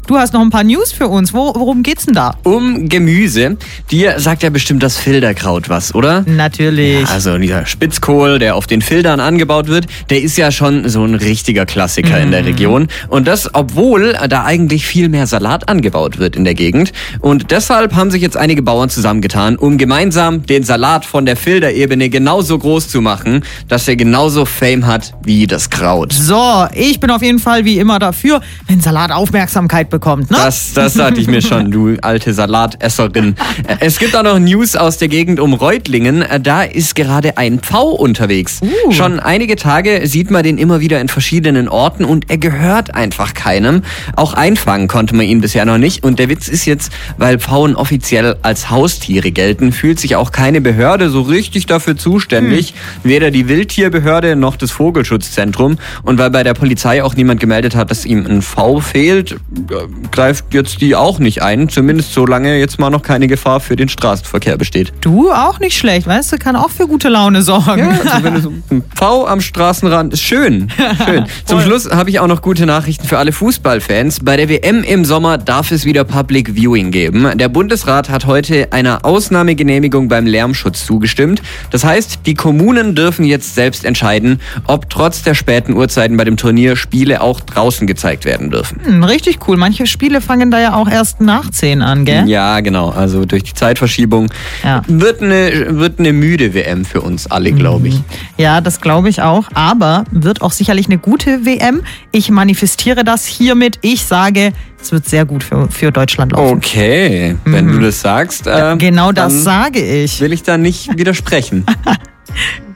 du hast noch ein paar News für uns. Worum geht's denn da? Um Gemüse. Dir sagt ja bestimmt das Filderkraut was, oder? Natürlich. Ja, also dieser Spitzkohl, der auf den Fildern angebaut wird, der ist ja schon so ein richtiger Klassiker in der Region. Und das, obwohl da eigentlich viel mehr Salat angebaut wird in der Gegend. Und deshalb haben sich jetzt einige Bauern zusammengetan, um gemeinsam den Salat von der Filderebene genauso groß zu machen, dass er genauso Fame hat wie das Kraut. So, ich bin auf jeden Fall wie immer dafür, wenn Salat Aufmerksamkeit bekommt, ne? Das dachte ich mir schon, du alte Salatesserin. Es gibt auch noch News aus der Gegend um Reutlingen. Da ist gerade ein Pfau unterwegs. Schon einige Tage sieht man den immer wieder in verschiedenen Orten und er gehört einfach keinem. Auch einfangen konnte man ihn bisher noch nicht. Und der Witz ist jetzt, weil Pfauen offiziell als Haustiere gelten, fühlt sich auch keine Behörde so richtig dafür zuständig. Weder die Wildtierbehörde noch das Vogelschutzzentrum. Und weil bei der Polizei auch niemand gemeldet hat, dass ihm ein Pfau fehlt, greift jetzt die auch nicht ein. Zumindest solange jetzt mal noch keine Gefahr für den Straßenverkehr besteht. Du auch nicht schlecht, weißt du, kann auch für gute Laune sorgen. Ja, also wenn du so ein Pfau am Straßenrand ist schön. Zum Schluss habe ich auch noch gute Nachrichten für alle Fußballfans. Bei der WM im Sommer darf es wieder Public Viewing geben. Der Bundesrat hat heute einer Ausnahmegenehmigung beim Lärmschutz zugestimmt. Das heißt, die Kommunen dürfen jetzt selbst entscheiden, ob trotz der späten Uhrzeiten bei dem Turnier Spiele auch draußen gezeigt werden dürfen. Richtig cool. Manche Spiele fangen da ja auch erst nach 10 an, gell? Ja, genau. Also durch die Zeitverschiebung wird eine müde WM für uns alle, glaube ich. Ja, das glaube ich auch. Aber wird auch sicherlich eine gute WM. Ich manifestiere das hiermit. Ich sage, es wird sehr gut für Deutschland laufen. Okay, wenn du das sagst. Genau das sage ich. Will ich da nicht widersprechen.